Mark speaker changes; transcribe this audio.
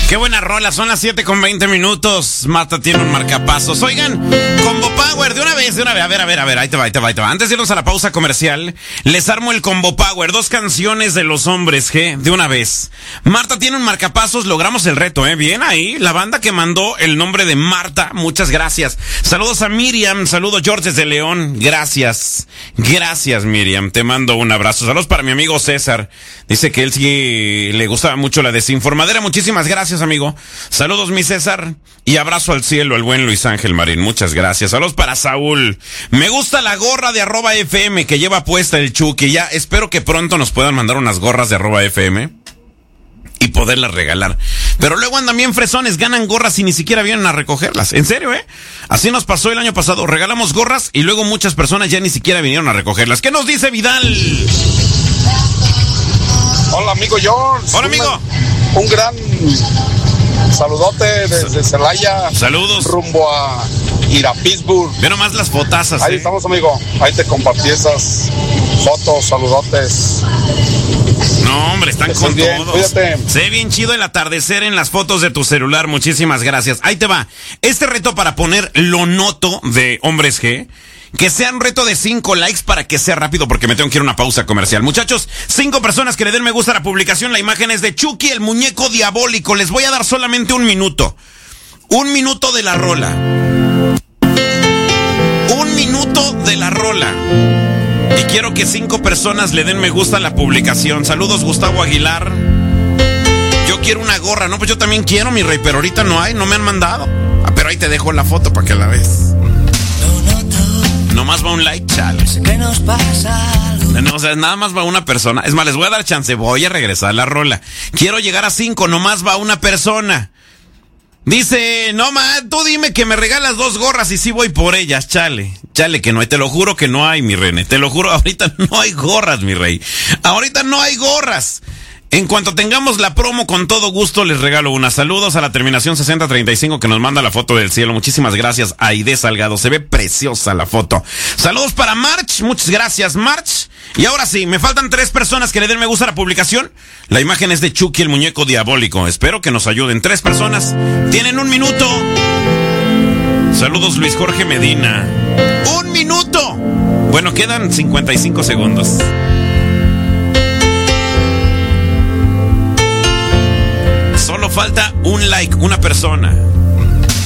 Speaker 1: Qué buena rola, son las 7:20. Marta tiene un marcapasos. Oigan, Combo Power, de una vez. A ver, ahí te va. Antes de irnos a la pausa comercial, les armo el Combo Power, 2 canciones de los hombres G, de una vez. Marta tiene un marcapasos, logramos el reto, bien ahí, la banda que mandó el nombre de Marta, muchas gracias. Saludos a Miriam, saludos George desde León, gracias Miriam, te mando un abrazo. Saludos para mi amigo César, dice que él sí le gustaba mucho la desinformadera, muchísimas gracias amigo. Saludos mi César y abrazo al cielo al buen Luis Ángel Marín, muchas gracias. Saludos para Saúl. Me gusta la gorra de @FM que lleva puesta el Chucky. Ya espero que pronto nos puedan mandar unas gorras de @FM y poderlas regalar. Pero luego andan bien fresones, ganan gorras y ni siquiera vienen a recogerlas. En serio, Así nos pasó el año pasado. Regalamos gorras y luego muchas personas ya ni siquiera vinieron a recogerlas. ¿Qué nos dice Vidal?
Speaker 2: Hola amigo George.
Speaker 1: Hola amigo.
Speaker 2: Un gran saludote desde Celaya.
Speaker 1: Saludos.
Speaker 2: Rumbo a Pittsburgh.
Speaker 1: Ve nomás las fotazas.
Speaker 2: Ahí estamos amigo. Ahí te compartí esas fotos, saludotes.
Speaker 1: No, hombre, están con
Speaker 2: bien,
Speaker 1: todos.
Speaker 2: Cuídate.
Speaker 1: Se ve bien chido el atardecer en las fotos de tu celular. Muchísimas gracias. Ahí te va. Este reto para poner lo noto de Hombres G. Que sea un reto de 5 likes para que sea rápido porque me tengo que ir a una pausa comercial. Muchachos, 5 personas que le den me gusta a la publicación. La imagen es de Chucky, el muñeco diabólico. Les voy a dar solamente 1 minuto. 1 minuto de la rola. 1 minuto de la rola. Y quiero que 5 personas le den me gusta a la publicación. Saludos, Gustavo Aguilar. Yo quiero una gorra. No, pues yo también quiero, mi rey, pero ahorita no hay, no me han mandado. Pero ahí te dejo la foto para que la veas. Nomás va un like, chale. No, o sea, nada más va una persona. Es más, les voy a dar chance, voy a regresar a la rola. Quiero llegar a 5, nomás va una persona. Dice, no tú dime que me regalas 2 gorras y sí voy por ellas, chale que no hay, te lo juro que no hay, mi René, te lo juro, ahorita no hay gorras, mi rey, ahorita no hay gorras. En cuanto tengamos la promo, con todo gusto les regalo una. Saludos a la terminación 6035 que nos manda la foto del cielo. Muchísimas gracias, Aide Salgado. Se ve preciosa la foto. Saludos para March. Muchas gracias, March. Y ahora sí, me faltan 3 personas que le den me gusta a la publicación. La imagen es de Chucky, el muñeco diabólico. Espero que nos ayuden. 3 personas. Tienen 1 minuto. Saludos, Luis Jorge Medina. 1 minuto. Bueno, quedan 55 segundos. Solo falta un like, una persona.